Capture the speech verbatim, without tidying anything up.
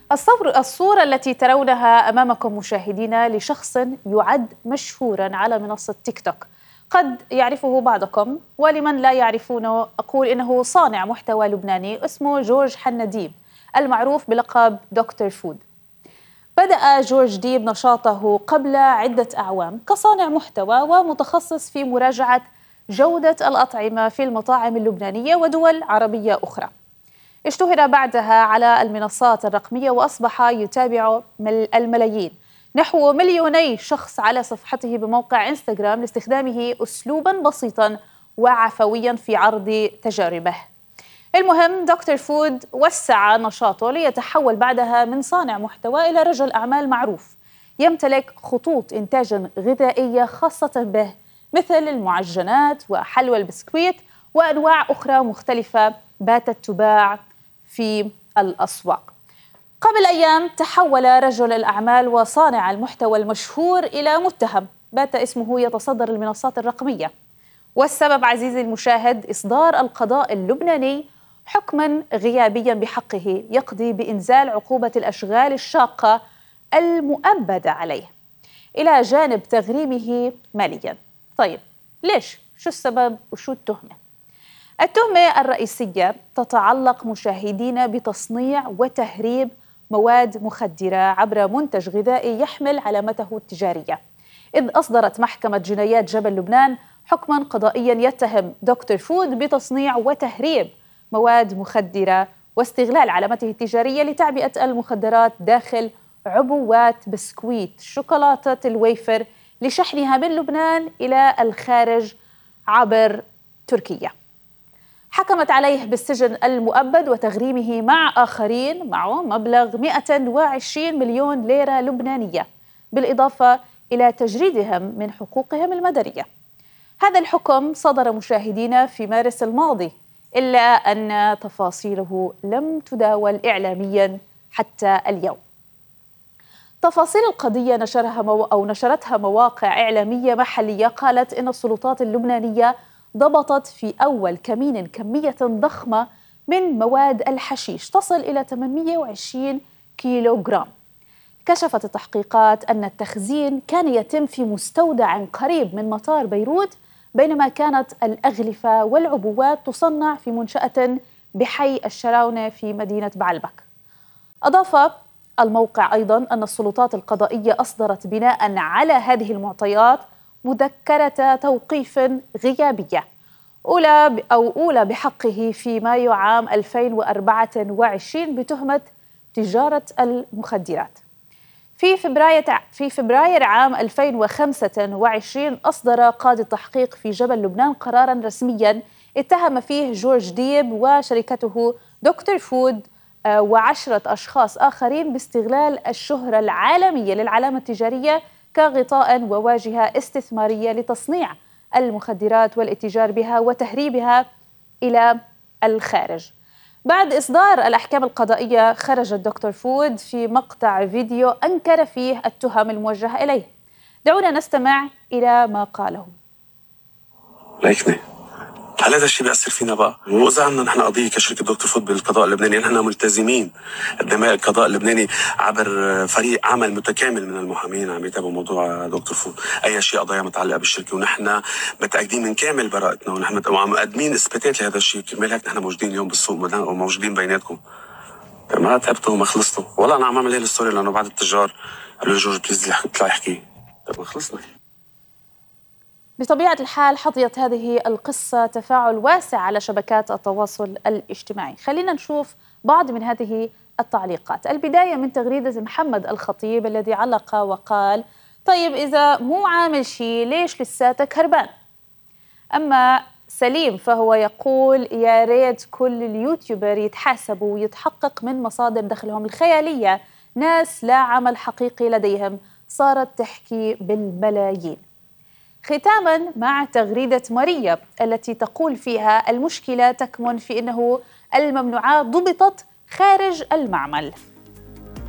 الصور الصورة التي ترونها أمامكم مشاهدينا لشخص يعد مشهوراً على منصة تيك توك. قد يعرفه بعضكم، ولمن لا يعرفونه أقول إنه صانع محتوى لبناني اسمه جورج حناديب، المعروف بلقب دكتور فود. بدأ جورج ديب نشاطه قبل عدة أعوام كصانع محتوى ومتخصص في مراجعة جودة الأطعمة في المطاعم اللبنانية ودول عربية أخرى. اشتهر بعدها على المنصات الرقمية وأصبح يتابع الملايين، نحو مليوني شخص على صفحته بموقع إنستغرام لاستخدامه أسلوباً بسيطاً وعفوياً في عرض تجاربه. المهم دكتور فود وسع نشاطه ليتحول بعدها من صانع محتوى إلى رجل أعمال معروف يمتلك خطوط إنتاج غذائية خاصة به، مثل المعجنات وحلوى البسكويت وأنواع أخرى مختلفة باتت تباع في الأسواق. قبل أيام تحول رجل الأعمال وصانع المحتوى المشهور إلى متهم بات اسمه يتصدر المنصات الرقمية، والسبب عزيزي المشاهد إصدار القضاء اللبناني حكماً غيابياً بحقه يقضي بإنزال عقوبة الأشغال الشاقة المؤبدة عليه إلى جانب تغريمه مالياً. طيب ليش؟ شو السبب وشو التهمة؟ التهمة الرئيسية تتعلق مشاهدين بتصنيع وتهريب مواد مخدرة عبر منتج غذائي يحمل علامته التجارية، إذ أصدرت محكمة جنايات جبل لبنان حكماً قضائياً يتهم دكتور فود بتصنيع وتهريب مواد مخدرة واستغلال علامته التجارية لتعبئة المخدرات داخل عبوات بسكويت شوكولاتة الويفر لشحنها من لبنان إلى الخارج عبر تركيا. حكمت عليه بالسجن المؤبد وتغريمه مع آخرين معه مبلغ مئة وعشرين مليون ليرة لبنانية، بالإضافة إلى تجريدهم من حقوقهم المدنية. هذا الحكم صدر مشاهدينا في مارس الماضي، إلا أن تفاصيله لم تداول إعلامياً حتى اليوم. تفاصيل القضية نشرها مو أو نشرتها مواقع إعلامية محلية قالت إن السلطات اللبنانية ضبطت في أول كمين كمية ضخمة من مواد الحشيش تصل إلى ثمانمئة وعشرين كيلو جرام. كشفت التحقيقات أن التخزين كان يتم في مستودع قريب من مطار بيروت، بينما كانت الأغلفة والعبوات تصنع في منشأة بحي الشراونة في مدينة بعلبك. أضاف الموقع أيضاً أن السلطات القضائية أصدرت بناء على هذه المعطيات مذكرة توقيف غيابية أولى أو أولى بحقه في مايو عام ألفين وأربعة وعشرين بتهمة تجارة المخدرات. في فبراير في فبراير عام ألفين وخمسة وعشرين أصدر قاضي التحقيق في جبل لبنان قراراً رسمياً اتهم فيه جورج ديب وشركته دكتور فود وعشرة أشخاص آخرين باستغلال الشهرة العالمية للعلامة التجارية كغطاء وواجهة استثمارية لتصنيع المخدرات والاتجار بها وتهريبها إلى الخارج. بعد إصدار الأحكام القضائية خرج الدكتور فود في مقطع فيديو أنكر فيه التهم الموجهة إليه. دعونا نستمع إلى ما قاله. ليكني هل هذا الشيء بيأثر فينا بقى؟ وإذا عندنا نحن قضية كشركة دكتور فود بالقضاء اللبناني، نحن ملتزمين قدام القضاء اللبناني عبر فريق عمل متكامل من المحامين عم يتابعوا موضوع دكتور فود، أي شيء قضايا متعلقة بالشركة، ونحن متأكدين من كامل براءتنا، ونحن مقدمين إثباتات لهذا الشيء. كرمال هيك نحن موجودين اليوم بالسوق وموجودين بيناتكم. ما تعبتوا وما خلصتوا، والله أنا عم أعمل هاي الستوري لأنه بعد التجار قالوا لي جورج بليز اطلع احكي. طب ما خلصنا. بطبيعة الحال حظيت هذه القصة تفاعل واسع على شبكات التواصل الاجتماعي. خلينا نشوف بعض من هذه التعليقات. البداية من تغريدة محمد الخطيب الذي علق وقال: طيب إذا مو عامل شيء ليش لساتك هربان؟ أما سليم فهو يقول: يا ريت كل اليوتيوبر يتحاسبوا ويتحقق من مصادر دخلهم الخيالية، ناس لا عمل حقيقي لديهم صارت تحكي بالملايين. ختاماً مع تغريدة ماريا التي تقول فيها: المشكلة تكمن في أنه الممنوعات ضبطت خارج المعمل.